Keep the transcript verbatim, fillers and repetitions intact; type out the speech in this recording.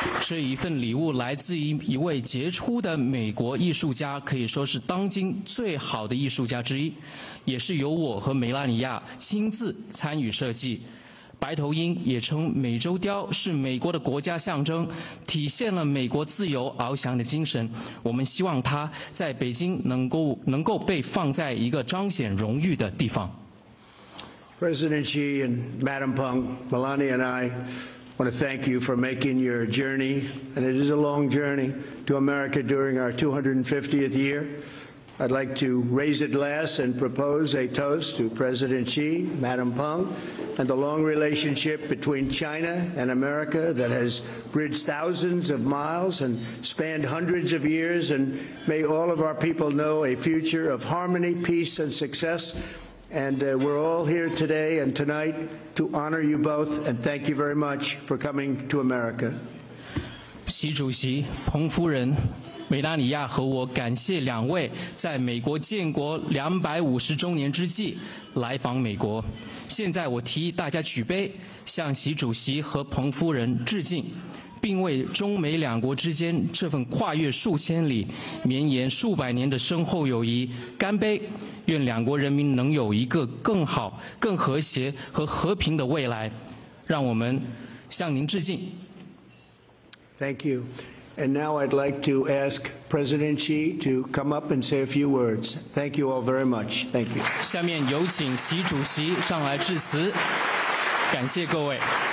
这一份礼物来自于一位杰出的美国艺术家，可以说是当今最好的艺术家之一，也是由我和梅拉尼亚亲自参与设计。白头鹰也称美洲雕，是美国的国家象征，体现了美国自由翱翔的精神。我们希望它在北京能够能够被放在一个彰显荣誉的地方。 President Xi and Madam Peng, Melania and I want to thank you for making your journey, and it is a long journey, to America during our two hundred fiftieth year. I'd like to raise a glass and propose a toast to President Xi, Madam Peng, and the long relationship between China and America that has bridged thousands of miles and spanned hundreds of years, and may all of our people know a future of harmony, peace, and success. And uh, we're all here today and tonight to honor you both, and thank you very much for coming to America. 习主席、彭夫人、梅拉尼亚和我感谢两位在美国建国两百五十周年之际来访美国。现在我提议大家举杯，向习主席和彭夫人致敬，并为中美两国之间这份跨越数千里、绵延数百年的深厚友谊干杯！愿两国人民能有一个更好、更和谐和和平的未来。让我们向您致敬。 Thank you. And now I'd like to ask President Xi to come up and say a few words. Thank you all very much. Thank you. 下面有请习主席上来致辞，感谢各位。